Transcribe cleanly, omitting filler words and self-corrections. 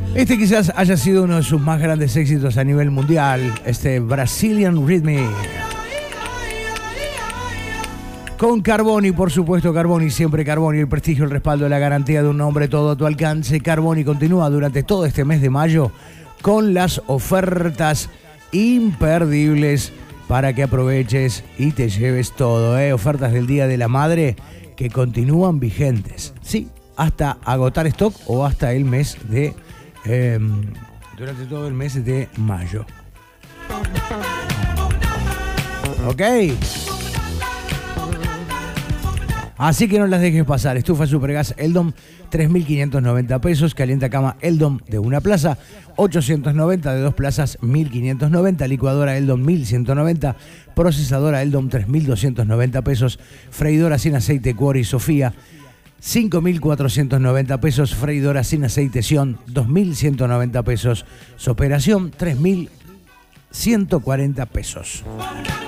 Este quizás haya sido uno de sus más grandes éxitos a nivel mundial, este Brazilian Rhythm. Con Carboni, por supuesto, Carboni, siempre Carboni, el prestigio, el respaldo, la garantía de un nombre todo a tu alcance. Carboni continúa durante todo este mes de mayo con las ofertas imperdibles para que aproveches y te lleves todo, ofertas del Día de la Madre que continúan vigentes, sí, hasta agotar stock o hasta el mes de durante todo el mes de mayo. Ok. Así que no las dejes pasar. Estufa Supergas Eldom, 3.590 pesos. Calienta cama Eldom de una plaza, 890 de dos plazas, 1.590. Licuadora Eldom, 1.190. Procesadora Eldom, 3.290 pesos. Freidora sin aceite Cuori Sofía, 5.490 pesos. Freidora sin aceite Sion, 2.190 pesos. Soperación, 3.140 pesos.